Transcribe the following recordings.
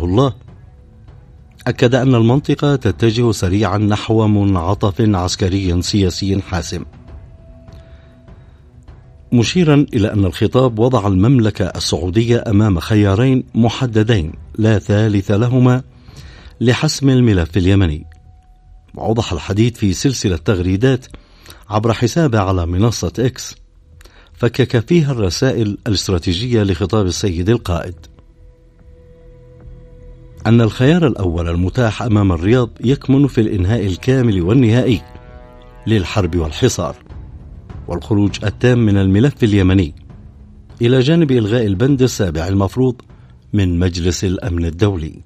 حفظه الله أكد أن المنطقة تتجه سريعا نحو منعطف عسكري سياسي حاسم، مشيرا إلى أن الخطاب وضع المملكة السعودية أمام خيارين محددين لا ثالث لهما لحسم الملف اليمني. وأوضح الحديث في سلسلة تغريدات عبر حسابه على منصة إكس، فكك فيها الرسائل الاستراتيجية لخطاب السيد القائد أن الخيار الأول المتاح أمام الرياض يكمن في الإنهاء الكامل والنهائي للحرب والحصار والخروج التام من الملف اليمني، إلى جانب إلغاء البند السابع المفروض من مجلس الأمن الدولي.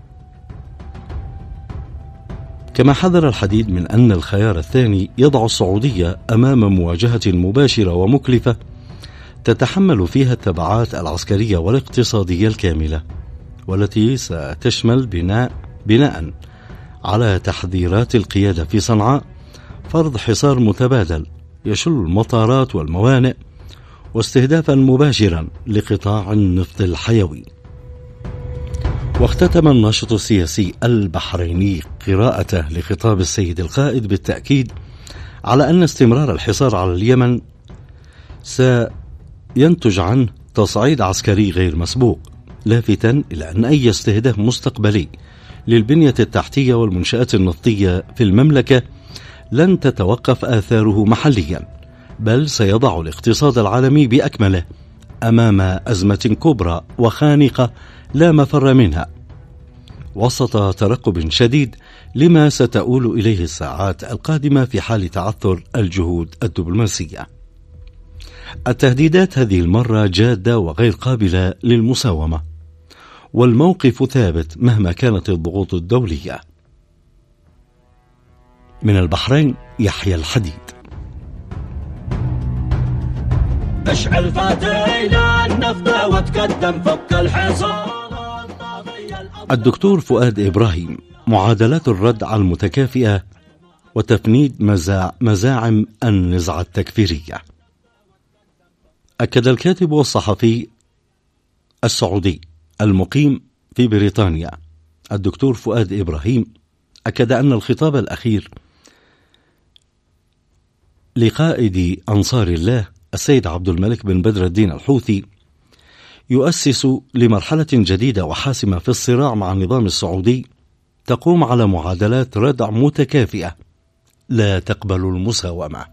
كما حذر الحديث من أن الخيار الثاني يضع السعودية أمام مواجهة مباشرة ومكلفة تتحمل فيها التبعات العسكرية والاقتصادية الكاملة، والتي ستشمل بناء على تحذيرات القيادة في صنعاء فرض حصار متبادل يشل المطارات والموانئ واستهدافا مباشرا لقطاع النفط الحيوي. واختتم الناشط السياسي البحريني قراءته لخطاب السيد القائد بالتأكيد على أن استمرار الحصار على اليمن سينتج عنه تصعيد عسكري غير مسبوق، لافتا إلى أن أي استهداف مستقبلي للبنية التحتية والمنشآت النفطية في المملكة لن تتوقف آثاره محليا، بل سيضع الاقتصاد العالمي بأكمله أمام أزمة كبرى وخانقة لا مفر منها، وسط ترقب شديد لما ستؤول إليه الساعات القادمة في حال تعثر الجهود الدبلوماسية. التهديدات هذه المرة جادة وغير قابلة للمساومة، والموقف ثابت مهما كانت الضغوط الدولية. من البحرين يحيى الحديد. اشعل فتيل النفط وتقدم فك الحصار. الدكتور فؤاد إبراهيم: معادلات الرد على المتكافئة وتفنيد مزاعم النزعة التكفيرية. أكد الكاتب والصحفي السعودي المقيم في بريطانيا الدكتور فؤاد إبراهيم أكد أن الخطاب الأخير لقائد أنصار الله السيد عبد الملك بن بدر الدين الحوثي يؤسس لمرحلة جديدة وحاسمة في الصراع مع النظام السعودي تقوم على معادلات ردع متكافئة لا تقبل المساومة.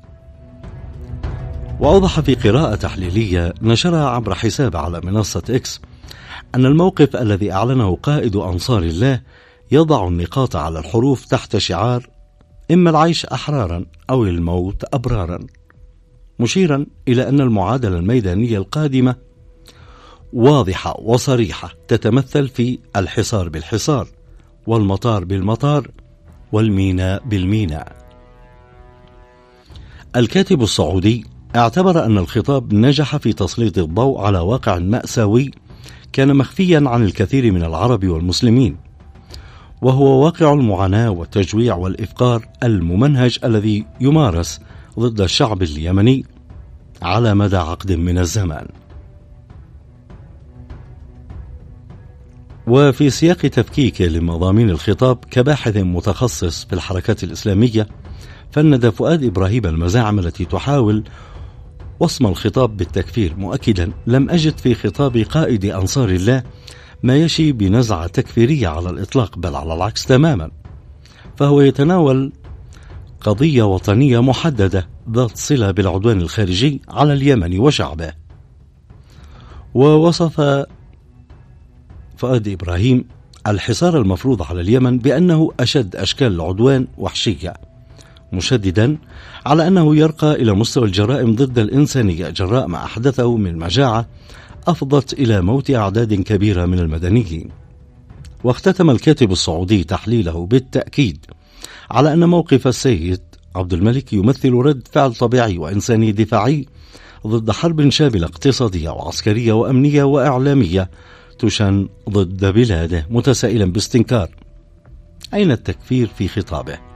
وأوضح في قراءة تحليلية نشرها عبر حساب على منصة إكس أن الموقف الذي أعلنه قائد أنصار الله يضع النقاط على الحروف تحت شعار إما العيش أحرارا أو الموت أبرارا، مشيرا إلى أن المعادلة الميدانية القادمة واضحة وصريحة تتمثل في الحصار بالحصار والمطار بالمطار والميناء بالميناء. الكاتب السعودي اعتبر أن الخطاب نجح في تسليط الضوء على واقع مأساوي كان مخفيا عن الكثير من العرب والمسلمين، وهو واقع المعاناة والتجويع والإفقار الممنهج الذي يمارس ضد الشعب اليمني على مدى عقد من الزمان. وفي سياق تفكيك لمضامين الخطاب كباحث متخصص في الحركات الإسلامية، فند فؤاد إبراهيم المزاعم التي تحاول وصم الخطاب بالتكفير، مؤكدا: لم أجد في خطاب قائد أنصار الله ما يشي بنزعة تكفيرية على الإطلاق، بل على العكس تماما، فهو يتناول قضية وطنية محددة ذات صلة بالعدوان الخارجي على اليمن وشعبه. ووصف فؤاد إبراهيم الحصار المفروض على اليمن بأنه أشد أشكال العدوان وحشية، مشددا على أنه يرقى إلى مستوى الجرائم ضد الإنسانية جراء ما أحدثه من مجاعة أفضت إلى موت أعداد كبيرة من المدنيين. واختتم الكاتب السعودي تحليله بالتأكيد على أن موقف السيد عبد الملك يمثل رد فعل طبيعي وإنساني دفاعي ضد حرب شاملة اقتصادية وعسكرية وأمنية وإعلامية تشن ضد بلاده، متسائلا باستنكار: أين التكفير في خطابه؟